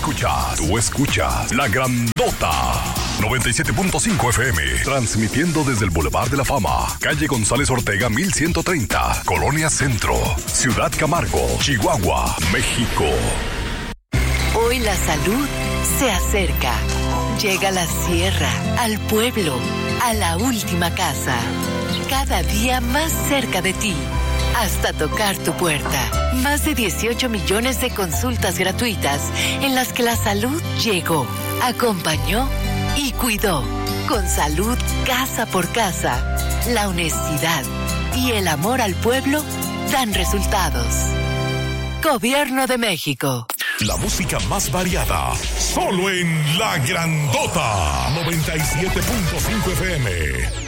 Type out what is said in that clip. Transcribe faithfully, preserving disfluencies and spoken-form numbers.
escuchas, tú escuchas La Grandota. noventa y siete punto cinco F M, transmitiendo desde el Boulevard de la Fama, calle González Ortega mil ciento treinta, Colonia Centro, Ciudad Camargo, Chihuahua, México. Hoy la salud se acerca. Llega a la sierra, al pueblo, a la última casa. Cada día más cerca de ti, hasta tocar tu puerta. Más de dieciocho millones de consultas gratuitas en las que la salud llegó, acompañó y cuidó. Con salud casa por casa, la honestidad y el amor al pueblo dan resultados. Gobierno de México. La música más variada, solo en La Grandota. noventa y siete punto cinco F M.